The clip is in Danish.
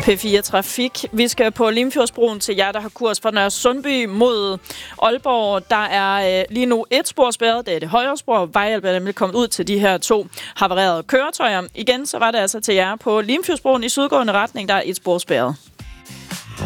P4 Trafik. Vi skal på Limfjordsbroen til jer, der har kurs fra Nørre Sundby mod Aalborg. Der er lige nu et spor spærret. Det er det højre spor. Vejhjælp er nemlig kommet ud til de her 2 havarerede køretøjer. Igen så var det altså til jer på Limfjordsbroen i sydgående retning. Der er et spor spærret.